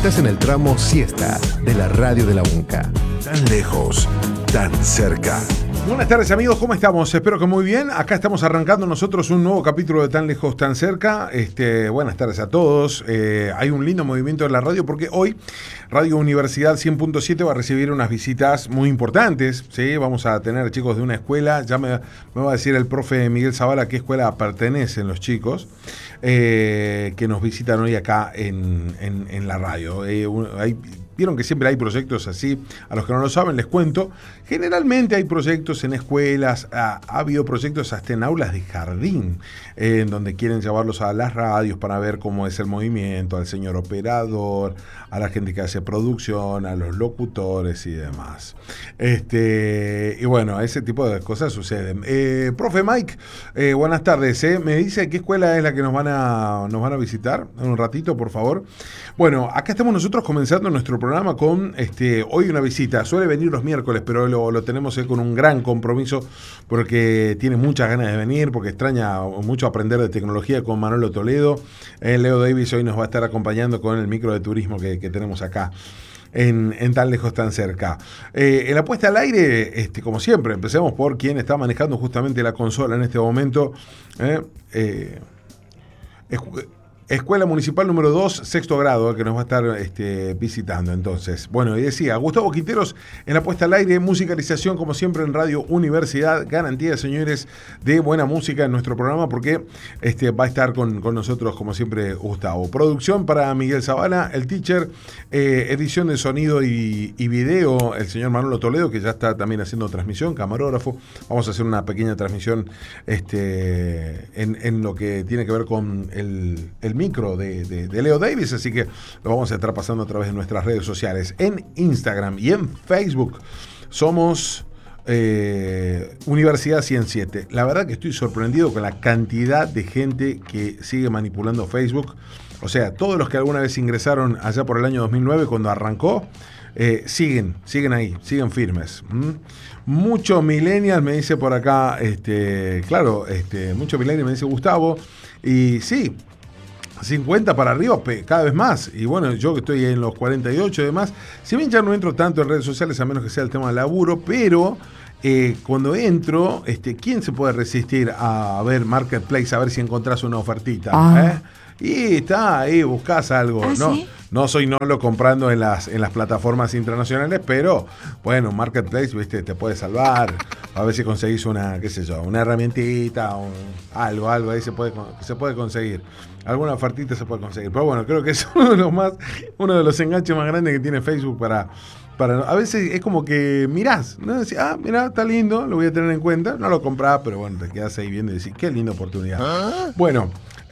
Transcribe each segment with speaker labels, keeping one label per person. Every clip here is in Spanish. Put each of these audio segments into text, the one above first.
Speaker 1: Estás en el tramo siesta de la radio de la UNCA.
Speaker 2: Tan lejos, tan cerca.
Speaker 3: Buenas tardes amigos, ¿cómo estamos? Espero que muy bien. Acá estamos arrancando nosotros un nuevo capítulo de Tan Lejos, Tan Cerca. Buenas tardes a todos. Hay un lindo movimiento en la radio porque hoy Radio Universidad 100.7 va a recibir unas visitas muy importantes. ¿Sí? Vamos a tener chicos de una escuela. Ya me va a decir el profe Miguel Zavala a qué escuela pertenecen los chicos que nos visitan hoy acá en la radio. Vieron que siempre hay proyectos así, a los que no lo saben les cuento, generalmente hay proyectos en escuelas, ha habido proyectos hasta en aulas de jardín, en donde quieren llevarlos a las radios para ver cómo es el movimiento, al señor operador, a la gente que hace producción, a los locutores y demás. Y bueno, ese tipo de cosas suceden. Profe Mike, buenas tardes. Me dice qué escuela es la que nos van a visitar en un ratito, por favor. Bueno, acá estamos nosotros comenzando nuestro programa con hoy una visita. Suele venir los miércoles, pero lo tenemos con un gran compromiso porque tiene muchas ganas de venir, porque extraña mucho aprender de tecnología con Manolo Toledo. Leo Davis hoy nos va a estar acompañando con el micro de turismo que tenemos acá en Tan Lejos, Tan Cerca. En la puesta al aire, como siempre, empecemos por quien está manejando justamente la consola en este momento. Escuela Municipal número 2, sexto grado, que nos va a estar visitando. Entonces, bueno, y decía, Gustavo Quinteros en la puesta al aire, musicalización como siempre en Radio Universidad, garantía, señores, de buena música en nuestro programa, porque va a estar con nosotros como siempre Gustavo. Producción para Miguel Zavala, el teacher, edición de sonido y video, el señor Manolo Toledo, que ya está también haciendo transmisión, camarógrafo. Vamos a hacer una pequeña transmisión en lo que tiene que ver con el micro de Leo Davis, así que lo vamos a estar pasando a través de nuestras redes sociales, en Instagram y en Facebook. Somos Universidad 107. La verdad que estoy sorprendido con la cantidad de gente que sigue manipulando Facebook. O sea, todos los que alguna vez ingresaron allá por el año 2009 cuando arrancó, siguen ahí, siguen firmes. Muchos millennials me dice por acá, muchos millennials me dice Gustavo, y sí, 50 para arriba, cada vez más. Y bueno, yo que estoy en los 48 y demás, si bien ya no entro tanto en redes sociales, a menos que sea el tema del laburo, pero cuando entro, ¿quién se puede resistir a ver Marketplace, a ver si encontrás una ofertita? Y está ahí, buscás algo. No soy Nolo comprando en las plataformas internacionales, pero bueno, Marketplace, viste, te puede salvar. A ver si conseguís una herramientita, algo ahí se puede conseguir. Alguna ofertita se puede conseguir. Pero bueno, creo que es uno de los enganches más grandes que tiene Facebook para a veces es como que mirás, ¿no? Decís, mirá, está lindo, lo voy a tener en cuenta. No lo comprás, pero bueno, te quedás ahí viendo y decís, qué linda oportunidad. Bueno,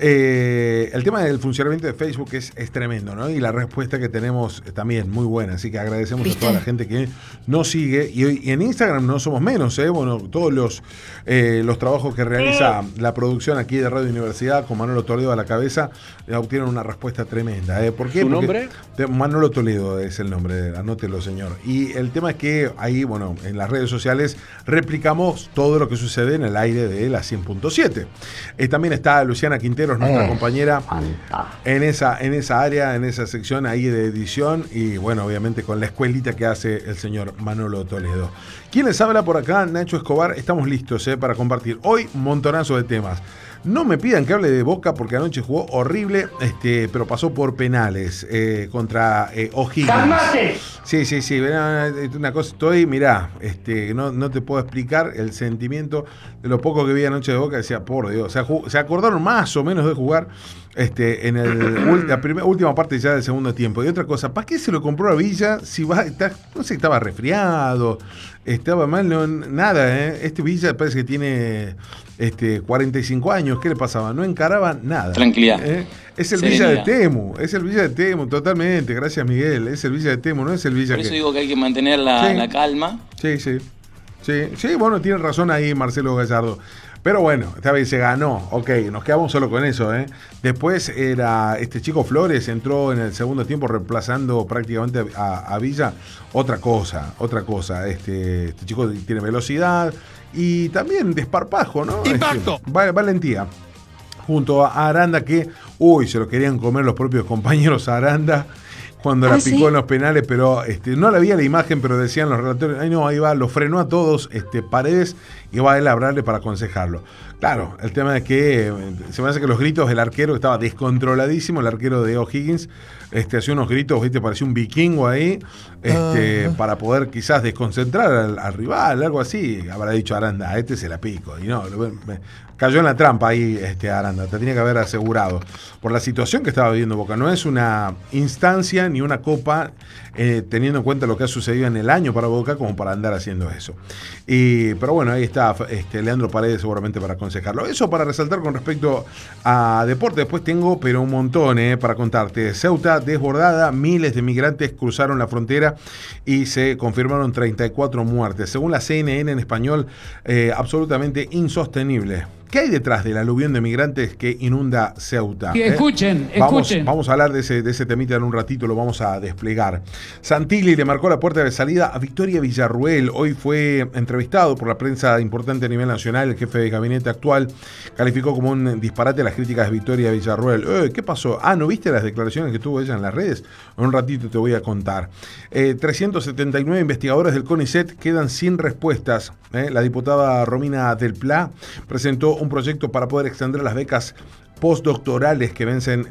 Speaker 3: el tema del funcionamiento de Facebook es tremendo, ¿no? Y la respuesta que tenemos también muy buena, así que agradecemos a toda la gente que nos sigue, y en Instagram no somos menos, bueno, todos los trabajos que realiza la producción aquí de Radio Universidad con Manolo Toledo a la cabeza obtienen una respuesta tremenda. ¿Por qué?
Speaker 4: ¿Su nombre?
Speaker 3: Manolo Toledo es el nombre, anótelo, señor. Y el tema es que ahí, bueno, en las redes sociales replicamos todo lo que sucede en el aire de la 100.7. También está Luciana Quintero, nuestra compañera en esa área, en esa sección ahí de edición, y bueno, obviamente con la escuelita que hace el señor Manolo Toledo. ¿Quién les habla por acá? Nacho Escobar. Estamos listos para compartir hoy un montonazo de temas. No me pidan que hable de Boca porque anoche jugó horrible, pero pasó por penales contra O'Higgins. Sí, una cosa, mirá, no te puedo explicar el sentimiento de lo poco que vi anoche de Boca. Decía, por Dios, se acordaron más o menos de jugar en la última parte ya del segundo tiempo. Y otra cosa, ¿para qué se lo compró a Villa si no sé, estaba resfriado, estaba mal? Nada, Villa parece que tiene 45 años. ¿Qué le pasaba? No encaraba nada.
Speaker 4: Tranquilidad.
Speaker 3: Es el Villa de Temu, totalmente. Gracias, Miguel. Es el Villa de Temu, no es el Villa.
Speaker 4: Por eso digo que hay que mantener la calma.
Speaker 3: Sí, bueno, tiene razón ahí Marcelo Gallardo. Pero bueno, esta vez se ganó. Ok, nos quedamos solo con eso. Después era este chico Flores, entró en el segundo tiempo reemplazando prácticamente a Villa. Otra cosa. Este chico tiene velocidad y también desparpajo, ¿no?
Speaker 2: ¡Impacto!
Speaker 3: Valentía. Junto a Aranda, que se lo querían comer los propios compañeros a Aranda. cuando la picó en los penales, pero no la vi la imagen, pero decían los relatores, ay no, ahí va, lo frenó a todos Paredes y va a él a hablarle para aconsejarlo. Claro, el tema es que se me hace que los gritos del arquero estaba descontroladísimo, el arquero de O'Higgins, hacía unos gritos, parecía un vikingo ahí, para poder quizás desconcentrar al rival, algo así. Habrá dicho Aranda, a se la pico. Y no, cayó en la trampa ahí Aranda, te tenía que haber asegurado. Por la situación que estaba viviendo Boca, no es una instancia ni una copa, teniendo en cuenta lo que ha sucedido en el año para Boca, como para andar haciendo eso. Pero bueno, ahí está Leandro Paredes seguramente para aconsejarlo. Eso para resaltar con respecto a deporte. Después tengo, pero un montón para contarte. Ceuta desbordada, miles de migrantes cruzaron la frontera y se confirmaron 34 muertes. Según la CNN en español, absolutamente insostenible. ¿Qué hay detrás del aluvión de migrantes que inunda Ceuta?
Speaker 5: Escuchen.
Speaker 3: Vamos a hablar de ese temita en un ratito, lo vamos a desplegar. Santilli le marcó la puerta de salida a Victoria Villarruel. Hoy fue entrevistado por la prensa importante a nivel nacional. El jefe de gabinete actual calificó como un disparate las críticas de Victoria Villarruel. ¿Qué pasó? ¿No viste las declaraciones que tuvo ella en las redes? En un ratito te voy a contar. 379 investigadores del CONICET quedan sin respuestas. La diputada Romina Del Pla presentó un proyecto para poder extender las becas postdoctorales que vencen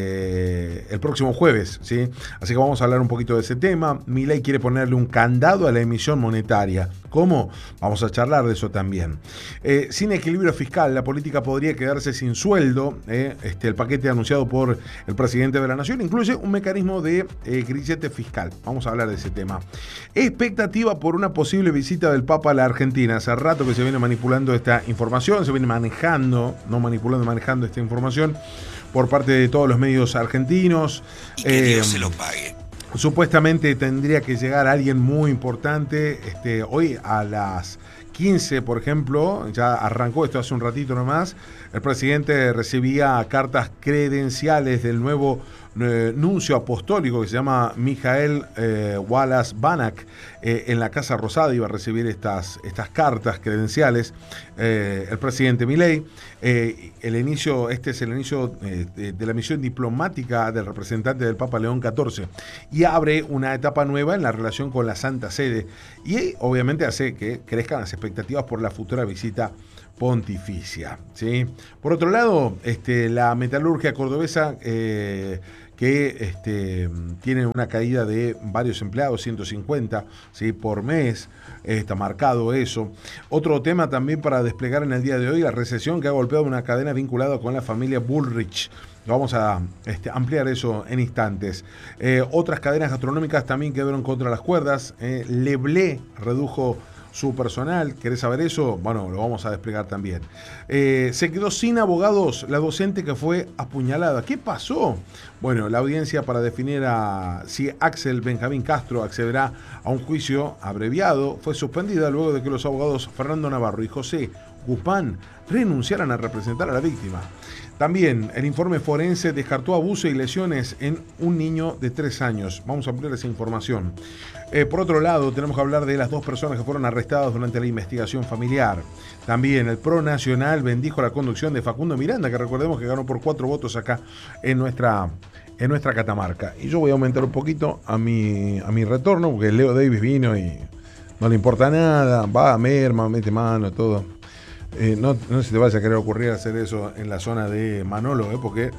Speaker 3: el próximo jueves, ¿sí? Así que vamos a hablar un poquito de ese tema. Milei quiere ponerle un candado a la emisión monetaria. ¿Cómo? Vamos a charlar de eso también. Sin equilibrio fiscal, la política podría quedarse sin sueldo. El paquete anunciado por el presidente de la Nación incluye un mecanismo de grillete fiscal. Vamos a hablar de ese tema. Expectativa por una posible visita del Papa a la Argentina. Hace rato que se viene manipulando esta información, se viene manejando esta información por parte de todos los medios argentinos.
Speaker 6: Y que Dios se lo pague.
Speaker 3: Supuestamente tendría que llegar alguien muy importante. Hoy a las 15, por ejemplo, ya arrancó esto hace un ratito nomás, el presidente recibía cartas credenciales del nuevo nuncio apostólico que se llama Mijael Wallace Banak. En la Casa Rosada iba a recibir estas cartas credenciales el presidente Milei. Este es el inicio de la misión diplomática del representante del Papa León XIV y abre una etapa nueva en la relación con la Santa Sede y obviamente hace que crezcan las expectativas por la futura visita pontificia, ¿sí? Por otro lado, la metalurgia cordobesa que tiene una caída de varios empleados, 150, ¿sí? Por mes, está marcado eso. Otro tema también para desplegar en el día de hoy, la recesión que ha golpeado una cadena vinculada con la familia Bullrich. Vamos a ampliar eso en instantes. Otras cadenas gastronómicas también quedaron contra las cuerdas. Leblé redujo su personal. ¿Querés saber eso? Bueno, lo vamos a desplegar también. Se quedó sin abogados la docente que fue apuñalada. ¿Qué pasó? Bueno, la audiencia para definir si Axel Benjamín Castro accederá a un juicio abreviado fue suspendida luego de que los abogados Fernando Navarro y José Gupán renunciaran a representar a la víctima. También el informe forense descartó abuso y lesiones en un niño de 3 años. Vamos a ampliar esa información. Por otro lado, tenemos que hablar de las 2 personas que fueron arrestadas durante la investigación familiar. También el PRO Nacional bendijo la conducción de Facundo Miranda, que recordemos que ganó por 4 votos acá en nuestra Catamarca. Y yo voy a aumentar un poquito a mi retorno, porque Leo Davis vino y no le importa nada, va, merma, mete mano, todo. No se te vaya a querer ocurrir hacer eso en la zona de Manolo, porque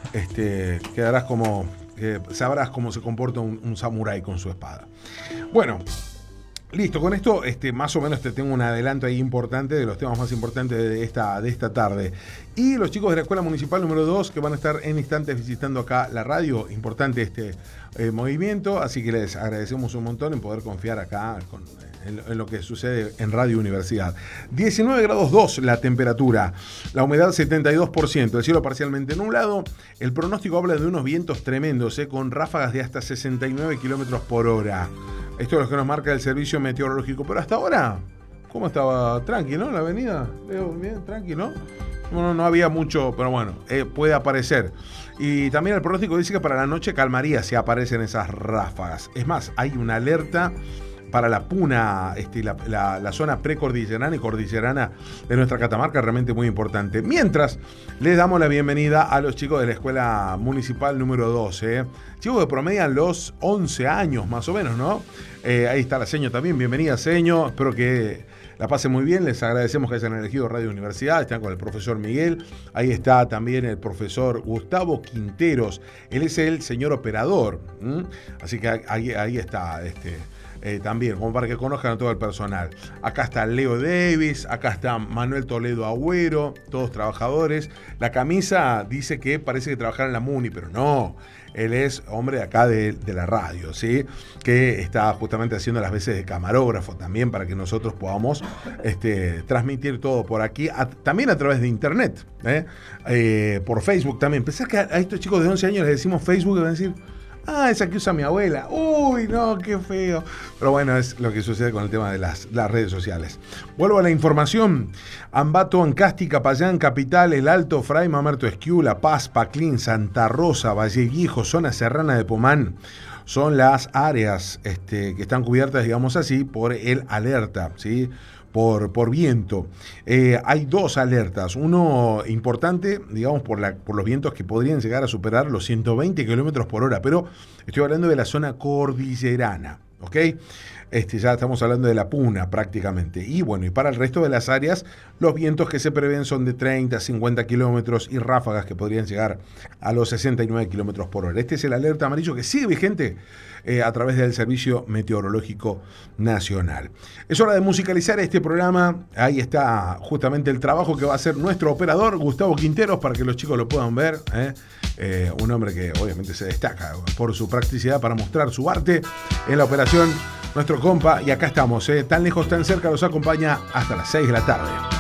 Speaker 3: quedarás como sabrás cómo se comporta un samurái con su espada. Bueno, listo, con esto más o menos te tengo un adelanto ahí importante de los temas más importantes de esta tarde. Y los chicos de la Escuela Municipal número 2 que van a estar en instantes visitando acá la radio, importante movimiento, así que les agradecemos un montón en poder confiar acá en lo que sucede en Radio Universidad. 19 grados 2 la temperatura, la humedad 72%, el cielo parcialmente nublado, el pronóstico habla de unos vientos tremendos, con ráfagas de hasta 69 kilómetros por hora. Esto es lo que nos marca el servicio meteorológico, pero hasta ahora, ¿cómo estaba? Tranqui, ¿no? La avenida, bien, tranqui, ¿no? No había mucho, pero bueno, puede aparecer. Y también el pronóstico dice que para la noche calmaría si aparecen esas ráfagas. Es más, hay una alerta para la puna, la zona precordillerana y cordillerana de nuestra Catamarca, realmente muy importante. Mientras, les damos la bienvenida a los chicos de la Escuela Municipal número 12. Chicos que promedian los 11 años, más o menos, ¿no? Ahí está la Seño también. Bienvenida, Seño. Espero que la pasen muy bien. Les agradecemos que hayan elegido Radio Universidad. Están con el profesor Miguel. Ahí está también el profesor Gustavo Quinteros. Él es el señor operador. Así que ahí está también, como para que conozcan a todo el personal. Acá está Leo Davis, acá está Manuel Toledo Agüero, todos trabajadores. La camisa dice que parece que trabajar en la MUNI, pero no. Él es hombre de acá de la radio, ¿sí? Que está justamente haciendo las veces de camarógrafo también para que nosotros podamos transmitir todo por aquí, también a través de internet, por Facebook también. Pensás que a estos chicos de 11 años les decimos Facebook y van a decir, esa que usa mi abuela. Uy, no, qué feo. Pero bueno, es lo que sucede con el tema de las redes sociales. Vuelvo a la información. Ambato, Ancasti, Capayán, Capital, El Alto, Fray, Mamerto, Esquiú, La Paz, Paclín, Santa Rosa, Valle Viejo, zona serrana de Pomán. Son las áreas que están cubiertas, digamos así, por el alerta, ¿sí? Por viento. Hay dos alertas. Uno importante, digamos, por los vientos que podrían llegar a superar los 120 kilómetros por hora, pero estoy hablando de la zona cordillerana, ¿ok? Ya estamos hablando de la puna prácticamente. Y bueno, y para el resto de las áreas, los vientos que se prevén son de 30 a 50 kilómetros y ráfagas que podrían llegar a los 69 kilómetros por hora. Este es el alerta amarillo que sigue vigente a través del Servicio Meteorológico Nacional. Es hora de musicalizar este programa. Ahí está justamente el trabajo que va a hacer nuestro operador, Gustavo Quinteros, para que los chicos lo puedan ver. Un hombre que obviamente se destaca por su practicidad para mostrar su arte en la operación. Nuestro compa, y acá estamos, tan lejos, tan cerca, los acompaña hasta las 6 de la tarde.